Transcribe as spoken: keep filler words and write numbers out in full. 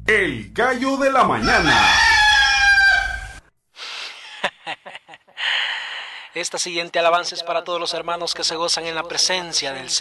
El gallo de la mañana. Esta siguiente alabanza es para todos los hermanos que se gozan en la presencia del Señor.